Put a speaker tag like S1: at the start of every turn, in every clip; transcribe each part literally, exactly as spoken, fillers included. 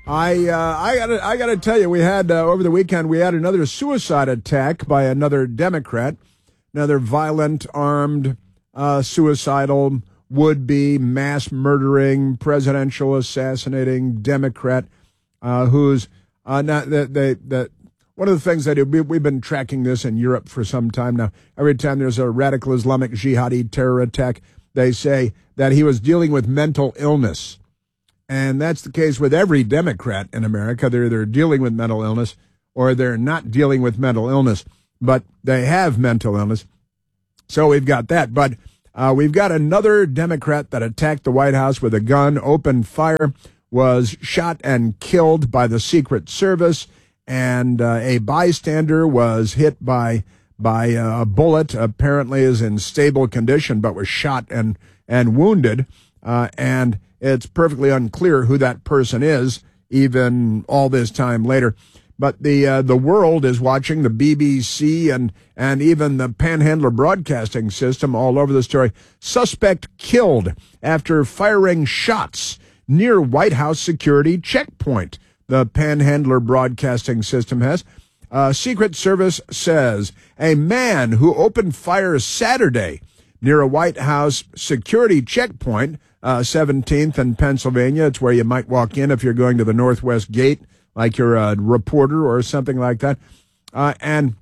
S1: I uh, I gotta I gotta tell you, we had uh, over the weekend we had another suicide attack by another Democrat, another violent, armed, uh, suicidal, would-be mass murdering, presidential assassinating Democrat, uh, who's uh, not that they that. One of the things they do, we, we've been tracking this in Europe for some time now. Every time there's a radical Islamic jihadi terror attack, they say that he was dealing with mental illness. And that's the case with every Democrat in America. They're either dealing with mental illness or they're not dealing with mental illness, but they have mental illness. So we've got that. But uh, we've got another Democrat that attacked the White House with a gun, opened fire, was shot and killed by the Secret Service. And uh, a bystander was hit by by uh, a bullet, apparently is in stable condition, but was shot and, and wounded. Uh, and it's perfectly unclear who that person is, even all this time later. But the uh, the world is watching, the B B C and, and even the Panhandler Broadcasting System all over the story. Suspect killed after firing shots near White House security checkpoint. The Panhandler Broadcasting System has. Uh, Secret Service says a man who opened fire Saturday near a White House security checkpoint, uh, seventeenth in Pennsylvania. It's where you might walk in if you're going to the Northwest Gate, like you're a reporter or something like that. Uh, and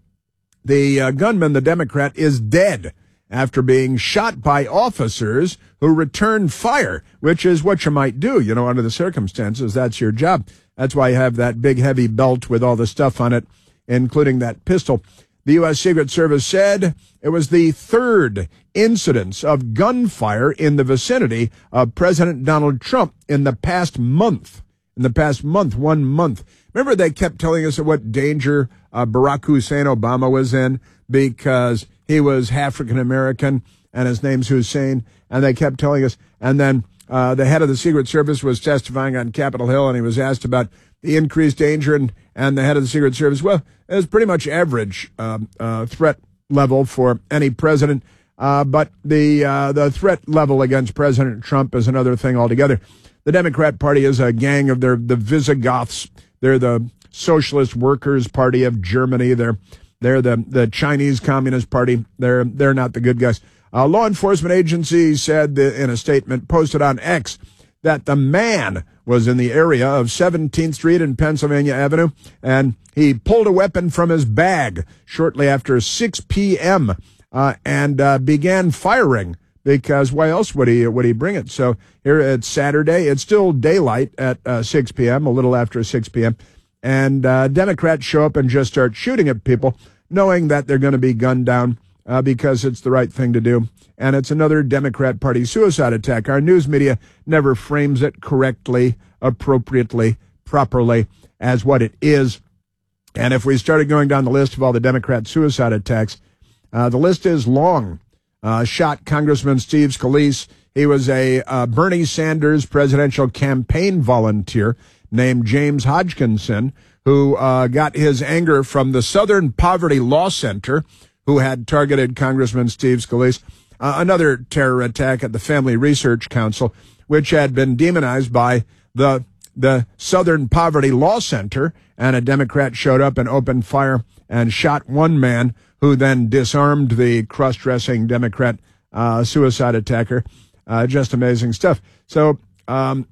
S1: the uh, gunman, the Democrat, is dead after being shot by officers who returned fire, which is what you might do, you know, under the circumstances. That's your job. That's why you have that big, heavy belt with all the stuff on it, including that pistol. The U S Secret Service said it was the third incidence of gunfire in the vicinity of President Donald Trump in the past month. In the past month, one month. Remember, they kept telling us what danger uh, Barack Hussein Obama was in because he was African-American and his name's Hussein, and they kept telling us, and then Uh, the head of the Secret Service was testifying on Capitol Hill, and he was asked about the increased danger, and, and the head of the Secret Service, well, it was pretty much average um, uh, threat level for any president, uh, but the uh, the threat level against President Trump is another thing altogether. The Democrat Party is a gang of their the Visigoths. They're the Socialist Workers' Party of Germany. They're they're the the Chinese Communist Party. They're they're not the good guys. A law enforcement agency said in a statement posted on X that the man was in the area of seventeenth Street and Pennsylvania Avenue, and he pulled a weapon from his bag shortly after six p.m. Uh, and uh, began firing because why else would he would he bring it? So here it's Saturday. It's still daylight at uh, six p.m., a little after six p.m., and uh, Democrats show up and just start shooting at people, knowing that they're going to be gunned down. Uh, because it's the right thing to do. And it's another Democrat Party suicide attack. Our news media never frames it correctly, appropriately, properly as what it is. And if we started going down the list of all the Democrat suicide attacks, uh, the list is long. Uh, shot Congressman Steve Scalise. He was a uh, Bernie Sanders presidential campaign volunteer named James Hodgkinson, who uh, got his anger from the Southern Poverty Law Center, who had targeted Congressman Steve Scalise. Uh, another terror attack at the Family Research Council, which had been demonized by the the Southern Poverty Law Center, and a Democrat showed up and opened fire and shot one man who then disarmed the cross-dressing Democrat uh, suicide attacker. Uh, just amazing stuff. So um,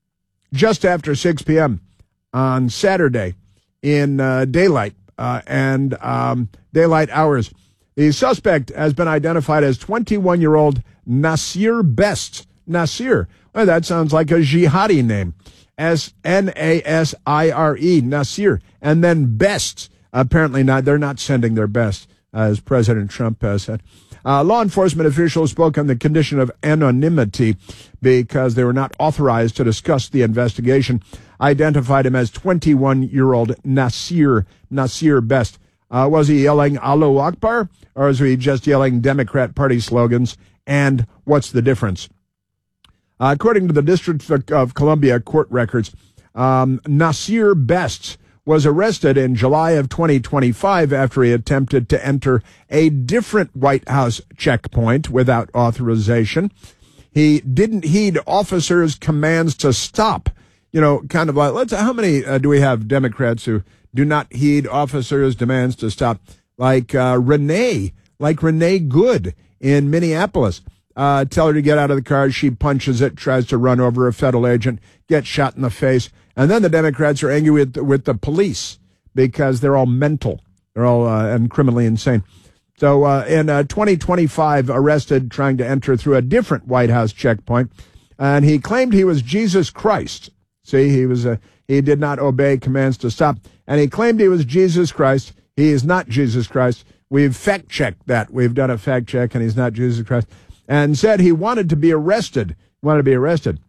S1: just after six p.m. on Saturday in uh, daylight uh, and um, daylight hours, the suspect has been identified as twenty-one-year-old Nasir Best. Nasir. Well, that sounds like a jihadi name. S N A S I R E, Nasir. And then Best. Apparently not. They're not sending their best, as President Trump has said. Uh, law enforcement officials spoke on the condition of anonymity because they were not authorized to discuss the investigation. Identified him as twenty-one-year-old Nasir, Nasir Best. Uh, was he yelling Allahu Akbar, or was he just yelling Democrat Party slogans? And what's the difference? Uh, according to the District of Columbia court records, um, Nasir Best was arrested in July of twenty twenty-five after he attempted to enter a different White House checkpoint without authorization. He didn't heed officers' commands to stop. you know, kind of like, let's, how many uh, do we have Democrats who do not heed officers' demands to stop? Like uh, Renee, like Renee Good in Minneapolis. Uh, tell her to get out of the car. She punches it, tries to run over a federal agent, gets shot in the face. And then the Democrats are angry with, with the police because they're all mental. They're all uh, and criminally insane. So uh, in uh, twenty twenty-five, arrested trying to enter through a different White House checkpoint. And he claimed he was Jesus Christ. See, he was a, he did not obey commands to stop. And he claimed he was Jesus Christ. He is not Jesus Christ. We've fact-checked that. We've done a fact check, and he's not Jesus Christ. And said he wanted to be arrested. Wanted to be arrested.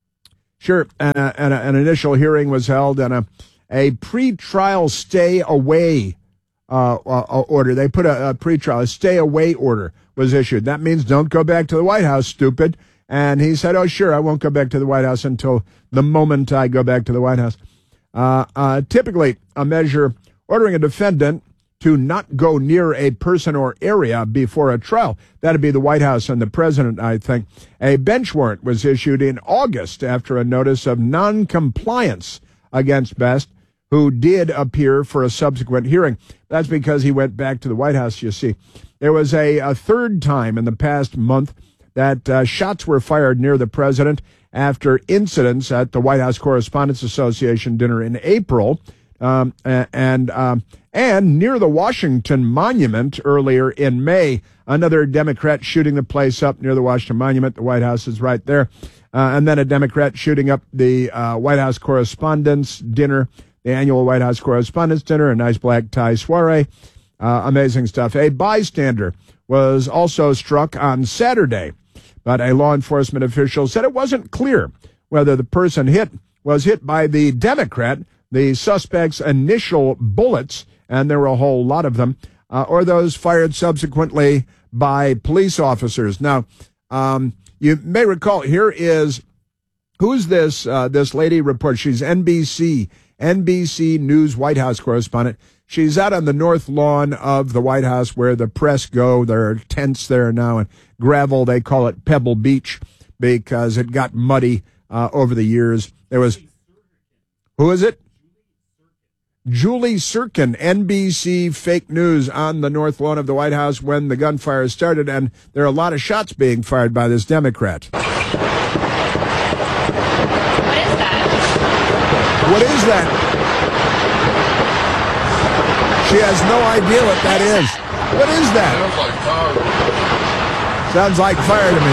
S1: Sure, and, a, and a, an initial hearing was held, and a, a pre-trial stay-away uh, uh, order. They put a, a pre-trial, a stay-away order was issued. That means don't go back to the White House, stupid. And he said, oh, sure, I won't go back to the White House until the moment I go back to the White House. Uh, uh, typically, a measure ordering a defendant to not go near a person or area before a trial. That'd be the White House and the president, I think. A bench warrant was issued in August after a notice of noncompliance against Best, who did appear for a subsequent hearing. That's because he went back to the White House, you see. There was a, a third time in the past month that uh, shots were fired near the president after incidents at the White House Correspondents Association dinner in April, um, and um, and near the Washington Monument earlier in May. Another Democrat shooting the place up near the Washington Monument. The White House is right there. Uh, and then a Democrat shooting up the uh, White House Correspondents' dinner, the annual White House Correspondents' dinner, a nice black tie soiree. Uh, amazing stuff. A bystander was also struck on Saturday, but a law enforcement official said it wasn't clear whether the person hit was hit by the Democrat, the suspect's initial bullets, and there were a whole lot of them, uh, or those fired subsequently by police officers. Now, um, you may recall, here is, who's this, uh, this lady report? She's N B C, N B C News White House correspondent. She's out on the north lawn of the White House where the press go. There are tents there now and gravel. They call it Pebble Beach because it got muddy uh, over the years. There was, who is it? Julie Sirkin, N B C fake news on the north lawn of the White House when the gunfire started, and there are a lot of shots being fired by this Democrat.
S2: What is that?
S1: What is that? She has no idea what that is. What is that? Sounds like fire to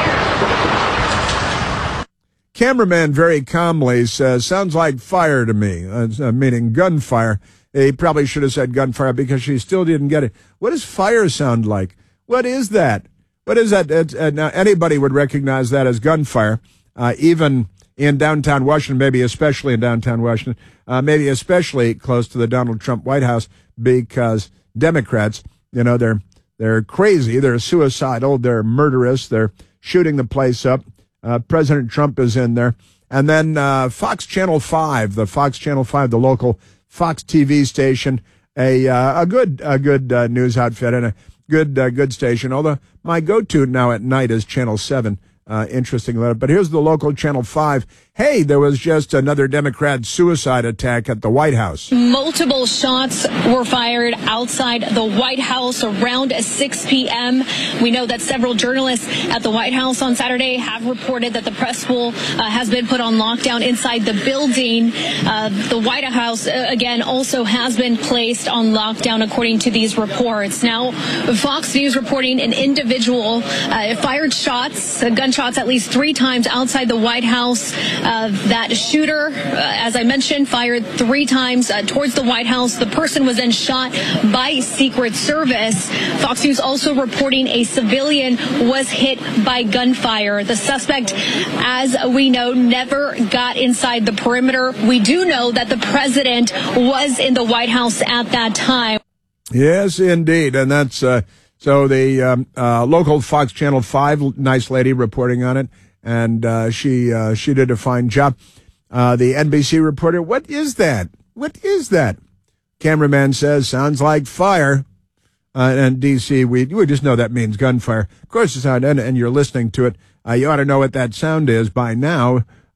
S1: me. Cameraman very calmly says, sounds like fire to me, uh, meaning gunfire. He probably should have said gunfire because she still didn't get it. What does fire sound like? What is that? What is that? It's, uh, now, anybody would recognize that as gunfire, uh, even in downtown Washington, maybe especially in downtown Washington, uh, maybe especially close to the Donald Trump White House, because Democrats, you know, they're they're crazy, they're suicidal, they're murderous, they're shooting the place up. Uh, President Trump is in there. And then uh, Fox Channel five, the Fox Channel five, the local Fox T V station, a uh, a good a good uh, news outfit and a good uh, good station. Although my go-to now at night is Channel seven. Uh, interesting letter. But here's the local Channel five. Hey, there was just another Democrat suicide attack at the White House.
S3: Multiple shots were fired outside the White House around six p.m. We know that several journalists at the White House on Saturday have reported that the press pool uh, has been put on lockdown inside the building. Uh, the White House, uh, again, also has been placed on lockdown, according to these reports. Now, Fox News reporting an individual uh, fired shots, uh, gunshots at least three times outside the White House. Uh, that shooter, uh, as I mentioned, fired three times uh, towards the White House. The person was then shot by Secret Service. Fox News also reporting a civilian was hit by gunfire. The suspect, as we know, never got inside the perimeter. We do know that the president was in the White House at that time.
S1: Yes, indeed. And that's uh, so the um, uh, local Fox Channel five, nice lady reporting on it. And uh, she uh, she did a fine job. Uh, the N B C reporter, what is that? What is that? Cameraman says, sounds like fire. Uh, and D C, we we just know that means gunfire. Of course, it's not, and, and you're listening to it. Uh, you ought to know what that sound is by now.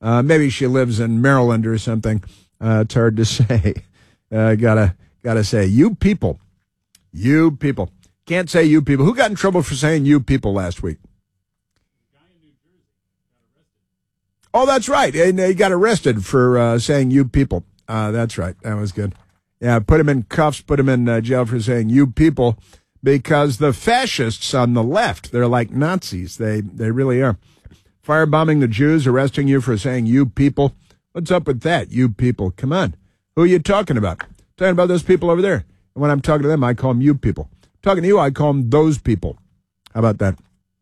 S1: Uh, maybe she lives in Maryland or something. Uh, it's hard to say. Uh, gotta gotta say, you people, you people. Can't say you people. Who got in trouble for saying you people last week? Oh, that's right. And he got arrested for uh, saying you people. Uh, that's right. That was good. Yeah, put him in cuffs, put him in uh, jail for saying you people, because the fascists on the left, they're like Nazis. They they really are. Firebombing the Jews, arresting you for saying you people. What's up with that, you people? Come on. Who are you talking about? Talking about those people over there. And when I'm talking to them, I call them you people. Talking to you, I call them those people. How about that?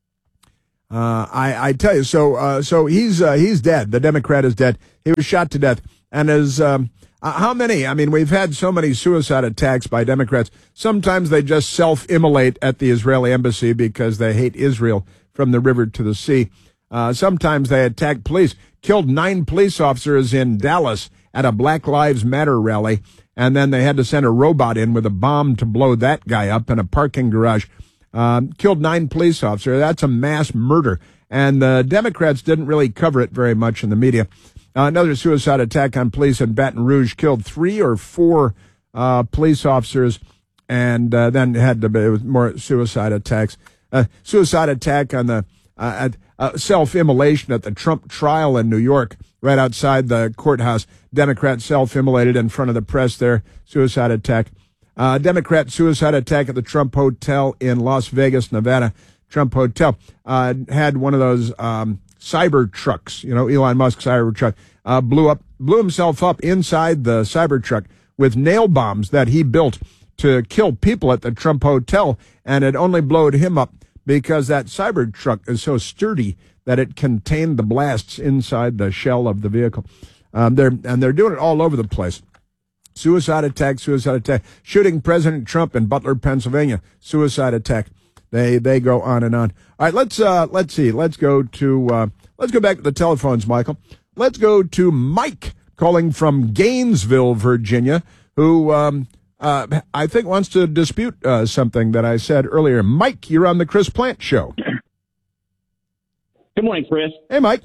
S1: Uh, I, I tell you, so uh, so he's uh, he's dead. The Democrat is dead. He was shot to death. And as um, uh, how many? I mean, we've had so many suicide attacks by Democrats. Sometimes they just self-immolate at the Israeli embassy because they hate Israel from the river to the sea. Uh, sometimes they attack police. Killed nine police officers in Dallas at a Black Lives Matter rally, and then they had to send a robot in with a bomb to blow that guy up in a parking garage. Um, killed nine police officers. That's a mass murder. And the Democrats didn't really cover it very much in the media. Uh, another suicide attack on police in Baton Rouge killed three or four uh, police officers, and uh, then had to be it was more suicide attacks. Uh, suicide attack on the uh, uh, self-immolation at the Trump trial in New York, right outside the courthouse. Democrat self-immolated in front of the press there. Suicide attack. Uh, Democrat suicide attack at the Trump Hotel in Las Vegas, Nevada. Trump Hotel uh, had one of those um, cyber trucks, you know, Elon Musk cyber truck, uh, blew up, blew himself up inside the cyber truck with nail bombs that he built to kill people at the Trump Hotel, and it only blowed him up because that cyber truck is so sturdy that it contained the blasts inside the shell of the vehicle. Um, they're and they're doing it all over the place. Suicide attack, suicide attack. Shooting President Trump in Butler, Pennsylvania. Suicide attack. They they go on and on. All right, let's uh, let's see. Let's go to uh, let's go back to the telephones, Michael. Let's go to Mike calling from Gainesville, Virginia, who um, uh, I think wants to dispute uh, something that I said earlier. Mike, you're on the Chris Plant Show.
S2: Good morning, Chris.
S1: Hey, Mike.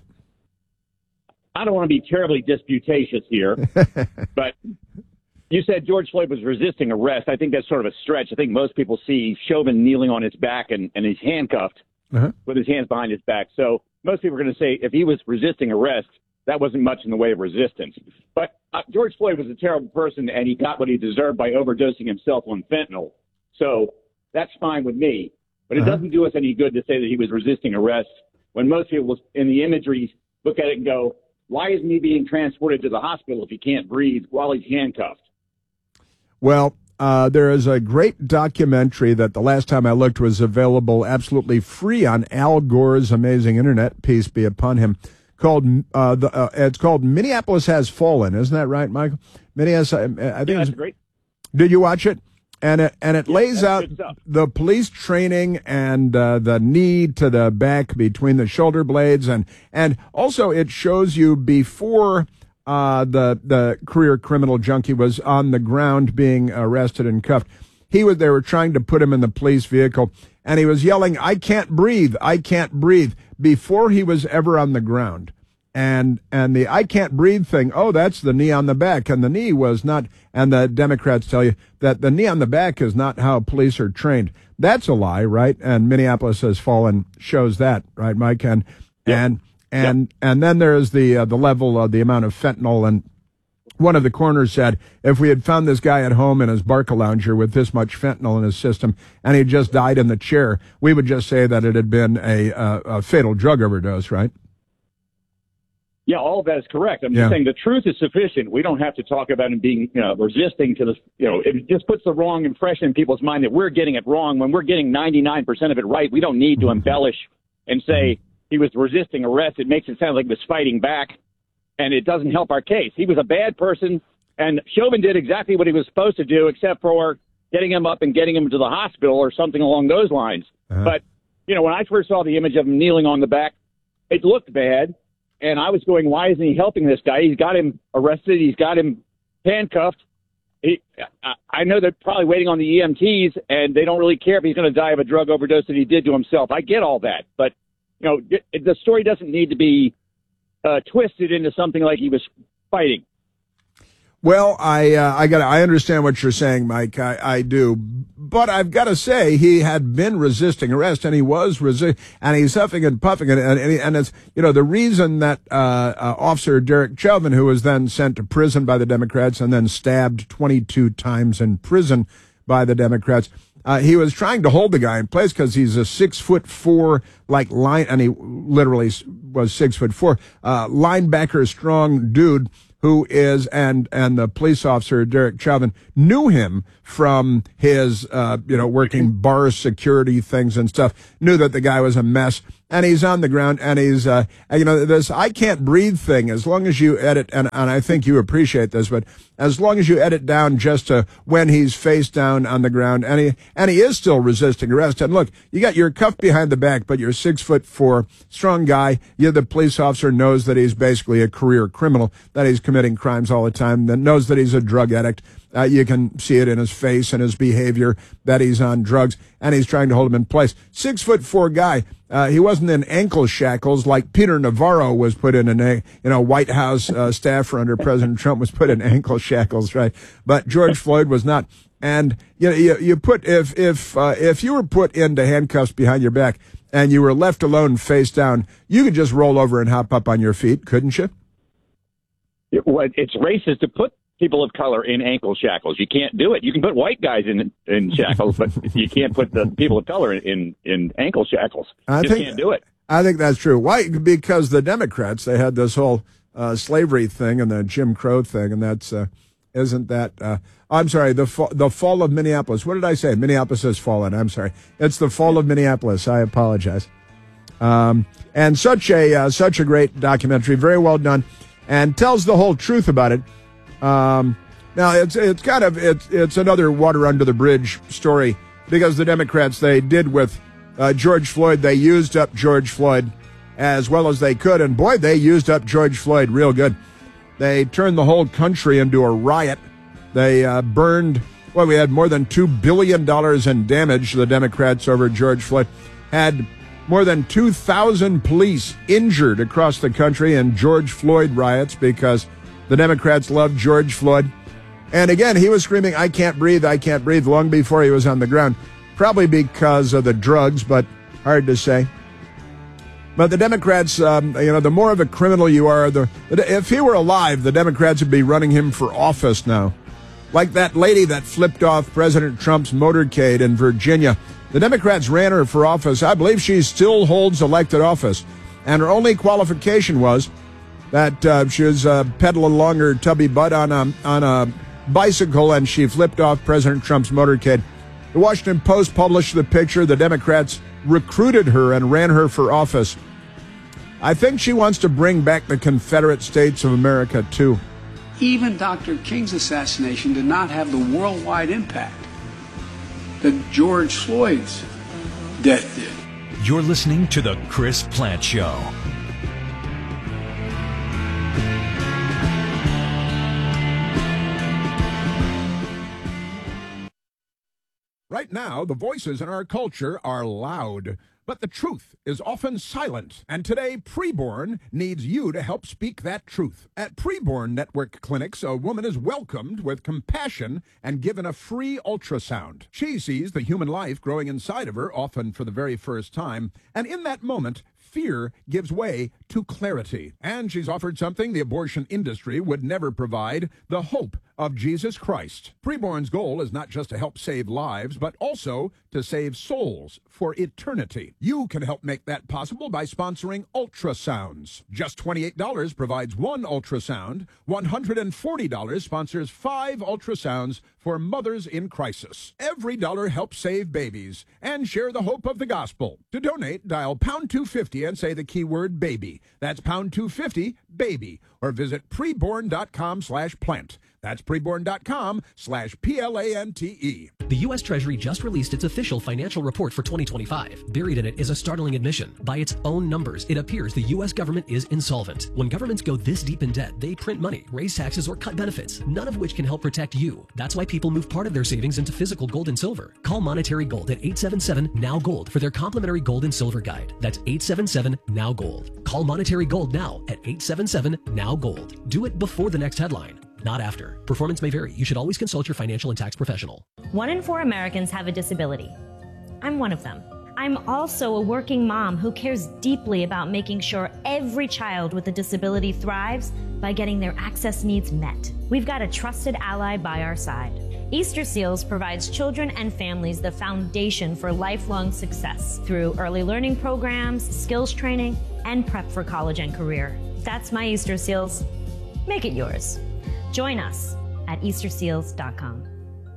S2: I don't want to be terribly disputatious here, but you said George Floyd was resisting arrest. I think that's sort of a stretch. I think most people see Chauvin kneeling on his back and, and he's handcuffed uh-huh. with his hands behind his back. So most people are going to say if he was resisting arrest, that wasn't much in the way of resistance. But uh, George Floyd was a terrible person, and he got what he deserved by overdosing himself on fentanyl. So that's fine with me. But it uh-huh. doesn't do us any good to say that he was resisting arrest when most people in the imagery look at it and go, why isn't he being transported to the hospital if he can't breathe while he's handcuffed?
S1: Well, uh, there is a great documentary that the last time I looked was available absolutely free on Al Gore's amazing internet, peace be upon him, called, uh, the, uh, it's called Minneapolis Has Fallen. Isn't that right, Michael? Minneapolis, I think
S2: yeah, that's great.
S1: Did you watch it? And it, and it
S2: yeah,
S1: lays out the police training and uh, the knee to the back between the shoulder blades. And, and also it shows you before uh, the the career criminal junkie was on the ground being arrested and cuffed. He was they were trying to put him in the police vehicle, and he was yelling, "I can't breathe, I can't breathe," before he was ever on the ground. And and the I can't breathe thing, oh, that's the knee on the back. And the knee was not, and the Democrats tell you that the knee on the back is not how police are trained. That's a lie, right? And Minneapolis Has Fallen shows that, right, Mike? And yep. and and yep. and then there's the uh, the level of the amount of fentanyl. And one of the coroners said, if we had found this guy at home in his Barcalounger with this much fentanyl in his system and he just died in the chair, we would just say that it had been a, a, a fatal drug overdose, right?
S2: Yeah, all of that is correct. I'm
S1: yeah.
S2: just saying the truth is sufficient. We don't have to talk about him being, you know, resisting to the, you know, it just puts the wrong impression in people's mind that we're getting it wrong when we're getting ninety-nine percent of it right. We don't need to embellish and say he was resisting arrest. It makes it sound like he was fighting back, and it doesn't help our case. He was a bad person, and Chauvin did exactly what he was supposed to do, except for getting him up and getting him to the hospital or something along those lines. Uh-huh. But, you know, when I first saw the image of him kneeling on the back, it looked bad. And I was going, why isn't he helping this guy? He's got him arrested. He's got him handcuffed. He, I know they're probably waiting on the E M Ts, and they don't really care if he's going to die of a drug overdose that he did to himself. I get all that. But, you know, the story doesn't need to be uh, twisted into something like he was fighting.
S1: Well, I uh, I got I understand what you're saying, Mike. I, I do, but I've got to say he had been resisting arrest, and he was resi- and he's huffing and puffing, and and, and it's you know the reason that uh, uh, Officer Derek Chauvin, who was then sent to prison by the Democrats and then stabbed twenty-two times in prison by the Democrats. Uh, he was trying to hold the guy in place because he's a six foot four, like line, and he literally was six foot four, uh, linebacker strong dude who is, and, and the police officer, Derek Chauvin, knew him from his, uh, you know, working bar security things and stuff, knew that the guy was a mess. And he's on the ground, and he's, uh, you know, this I can't breathe thing, as long as you edit, and, and I think you appreciate this, but as long as you edit down just to when he's face down on the ground, and he, and he is still resisting arrest. And look, you got your cuff behind the back, but you're six foot four, strong guy. You, the police officer knows that he's basically a career criminal, that he's committing crimes all the time, that knows that he's a drug addict. Uh, you can see it in his face and his behavior that he's on drugs, and he's trying to hold him in place. Six foot four guy. Uh, he wasn't in ankle shackles like Peter Navarro was put in, a, you know, White House uh, staffer under President Trump was put in ankle shackles, right? But George Floyd was not. And you know, you, you put if if uh, if you were put into handcuffs behind your back and you were left alone face down, you could just roll over and hop up on your feet, couldn't you?
S2: It, it's racist to put people of color in ankle shackles. You can't do it. You can put white guys in in shackles, but you can't put the people of color in in ankle shackles. You
S1: I
S2: just
S1: think,
S2: can't do it.
S1: I think that's true. Why? Because the Democrats, they had this whole uh, slavery thing and the Jim Crow thing, and that's uh, isn't that? Uh, I'm sorry. The fa- the fall of Minneapolis. What did I say? Minneapolis has fallen. I'm sorry. It's the fall of Minneapolis. I apologize. Um, and such a uh, such a great documentary, very well done, and tells the whole truth about it. Um, now it's it's kind of it's it's another water under the bridge story, because the Democrats, they did with uh, George Floyd, they used up George Floyd as well as they could, and boy, they used up George Floyd real good. They turned the whole country into a riot. They uh, burned. Well, we had more than two billion dollars in damage. The Democrats over George Floyd had more than two thousand police injured across the country in George Floyd riots because the Democrats loved George Floyd. And again, he was screaming, "I can't breathe, I can't breathe," long before he was on the ground. Probably because of the drugs, but hard to say. But the Democrats, um, you know, the more of a criminal you are, the if he were alive, the Democrats would be running him for office now. Like that lady that flipped off President Trump's motorcade in Virginia. The Democrats ran her for office. I believe she still holds elected office. And her only qualification was that uh, she was uh, pedaling along her tubby butt on a, on a bicycle, and she flipped off President Trump's motorcade. The Washington Post published the picture. The Democrats recruited her and ran her for office. I think she wants to bring back the Confederate States of America, too.
S4: Even Doctor King's assassination did not have the worldwide impact that George Floyd's death did.
S5: You're listening to The Chris Plante Show.
S1: Right now, the voices in our culture are loud, but the truth is often silent. And today, Preborn needs you to help speak that truth. At Preborn Network Clinics, a woman is welcomed with compassion and given a free ultrasound. She sees the human life growing inside of her, often for the very first time, and in that moment, fear gives way to clarity. And she's offered something the abortion industry would never provide, the hope of Jesus Christ. Preborn's goal is not just to help save lives, but also to save souls for eternity. You can help make that possible by sponsoring ultrasounds. Just twenty-eight dollars provides one ultrasound. one hundred forty dollars sponsors five ultrasounds for mothers in crisis. Every dollar helps save babies and share the hope of the gospel. To donate, dial pound two fifty and say the keyword baby. That's pound two fifty, baby. Or visit preborn dot com slash plant. That's preborn.com slash P L A N T E.
S6: The U S Treasury just released its official financial report for twenty twenty-five. Buried in it is a startling admission. By its own numbers, it appears the U S government is insolvent. When governments go this deep in debt, they print money, raise taxes, or cut benefits, none of which can help protect you. That's why people move part of their savings into physical gold and silver. Call Monetary Gold at eight seven seven, N O W, GOLD for their complimentary gold and silver guide. That's eight seven seven, N O W, GOLD. Call Monetary Gold now at eight seven seven, N O W, GOLD. Do it before the next headline, not after. Performance may vary. You should always consult your financial and tax professional.
S7: One in four Americans have a disability. I'm one of them. I'm also a working mom who cares deeply about making sure every child with a disability thrives by getting their access needs met. We've got a trusted ally by our side. Easter Seals provides children and families the foundation for lifelong success through early learning programs, skills training, and prep for college and career. That's my Easter Seals. Make it yours. Join us at Easter Seals dot com.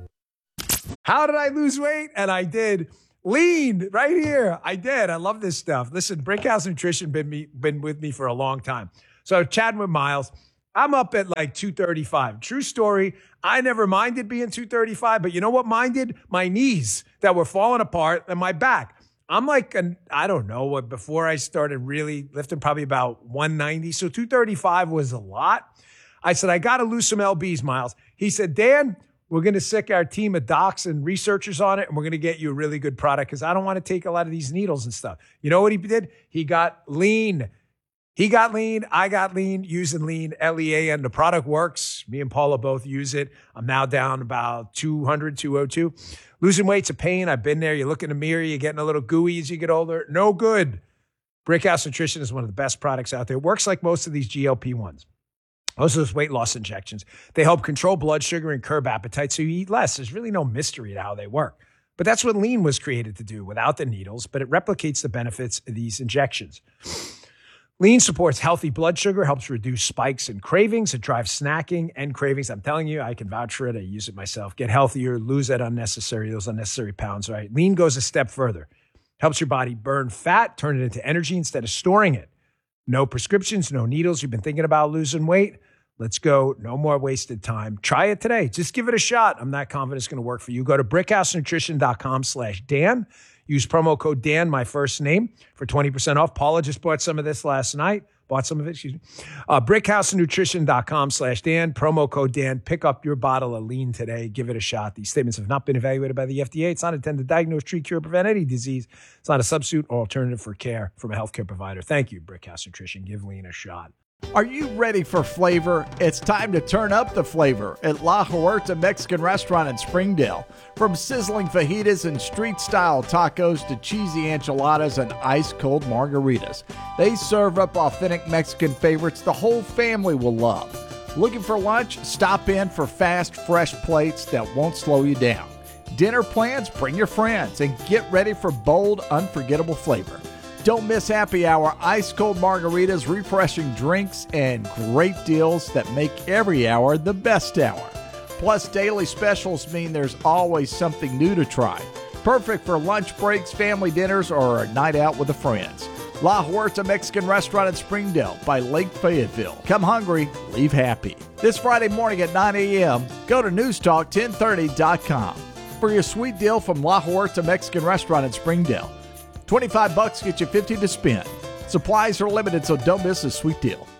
S8: How did I lose weight? And I did. Lean right here. I did. I love this stuff. Listen, Brickhouse Nutrition been me been with me for a long time. So chatting with Miles, I'm up at like two thirty-five. True story. I never minded being two thirty-five, but you know what minded? My knees that were falling apart and my back. I'm like, an, I don't know what, before I started really lifting, probably about one ninety. So two thirty-five was a lot. I said, I got to lose some L Bs, Miles. He said, Dan, we're going to sick our team of docs and researchers on it, and we're going to get you a really good product because I don't want to take a lot of these needles and stuff. You know what he did? He got lean. He got lean. I got lean using lean, L E A N. The product works. Me and Paula both use it. I'm now down about two hundred, two oh two. Losing weight's a pain. I've been there. You look in the mirror, you're getting a little gooey as you get older. No good. Brickhouse Nutrition is one of the best products out there. It works like most of these G L P ones. Most of those weight loss injections. They help control blood sugar and curb appetite so you eat less. There's really no mystery to how they work. But that's what lean was created to do without the needles, but it replicates the benefits of these injections. Lean supports healthy blood sugar, helps reduce spikes and cravings. It drives snacking and cravings. I'm telling you, I can vouch for it. I use it myself. Get healthier, lose that unnecessary, those unnecessary pounds, right? Lean goes a step further. Helps your body burn fat, turn it into energy instead of storing it. No prescriptions, no needles. You've been thinking about losing weight? Let's go. No more wasted time. Try it today. Just give it a shot. I'm not confident it's going to work for you. Go to brickhousenutrition.com slash Dan. Use promo code Dan, my first name, for twenty percent off. Paula just bought some of this last night. Bought some of it, excuse me. Uh, brickhousenutrition.com slash Dan. Promo code Dan. Pick up your bottle of lean today. Give it a shot. These statements have not been evaluated by the F D A. It's not intended to diagnose, treat, cure, or prevent any disease. It's not a substitute or alternative for care from a healthcare provider. Thank you, Brickhouse Nutrition. Give lean a shot.
S9: Are you ready for flavor? It's time to turn up the flavor at La Huerta Mexican Restaurant in Springdale. From sizzling fajitas and street-style tacos to cheesy enchiladas and ice-cold margaritas, they serve up authentic Mexican favorites the whole family will love. Looking for lunch? Stop in for fast, fresh plates that won't slow you down. Dinner plans? Bring your friends and get ready for bold, unforgettable flavor. Don't miss happy hour, ice-cold margaritas, refreshing drinks, and great deals that make every hour the best hour. Plus, daily specials mean there's always something new to try. Perfect for lunch breaks, family dinners, or a night out with the friends. La Huerta Mexican Restaurant in Springdale by Lake Fayetteville. Come hungry, leave happy. This Friday morning at nine a.m., go to news talk ten thirty dot com for your sweet deal from La Huerta Mexican Restaurant in Springdale. twenty-five bucks get you fifty to spend. Supplies are limited, so don't miss this sweet deal.